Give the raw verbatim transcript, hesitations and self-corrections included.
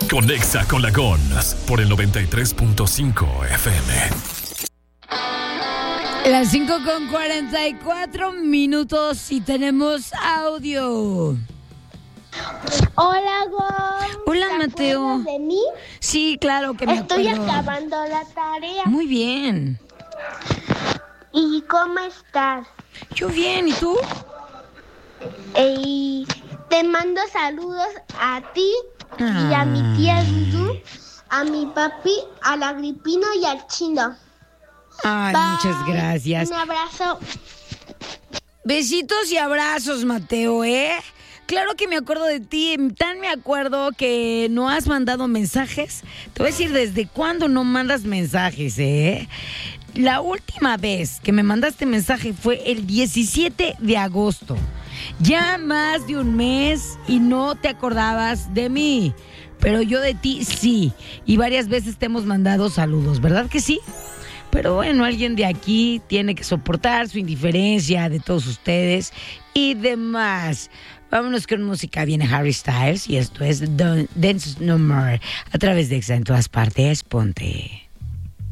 Conexa con la Gons por el noventa y tres punto cinco F M. Las cinco con cuarenta y cuatro minutos y tenemos audio. Hola, Gon. Hola, ¿Te Mateo. acuerdas de mí? Sí, claro que me Estoy acuerdo. acabando la tarea. Muy bien. ¿Y cómo estás? Yo bien, ¿y tú? Y te mando saludos a ti Ah. y a mi tía Dudu, a mi papi, al Agripino y al Chino. Ay, Bye. muchas gracias. Un abrazo. Besitos y abrazos, Mateo, ¿eh? Claro que me acuerdo de ti, tan me acuerdo que no has mandado mensajes. Te voy a decir desde cuándo no mandas mensajes, ¿eh? La última vez que me mandaste mensaje fue el diecisiete de agosto. Ya más de un mes y no te acordabas de mí. Pero yo de ti sí. Y varias veces te hemos mandado saludos, ¿verdad que sí? Pero bueno, alguien de aquí tiene que soportar su indiferencia de todos ustedes y demás. Vámonos con música. Viene Harry Styles y esto es Don't Dance No More a través de Exa en todas partes. Ponte.